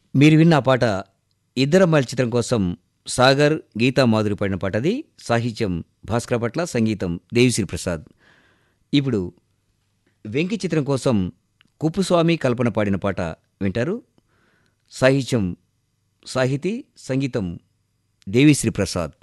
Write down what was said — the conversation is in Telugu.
మీరు విన్న ఆ పాట ఇద్దరమ్మాయిల చిత్రం కోసం సాగర్ గీతా మాధురి పాడిన పాట. అది సాహిత్యం భాస్కర భట్ల, సంగీతం దేవిశ్రీ ప్రసాద్. ఇప్పుడు వెంకి చిత్రం కోసం కుప్పుస్వామి కల్పన పాడిన పాట వింటారు. సాహిత్యం సంగీతం దేవిశ్రీ ప్రసాద్.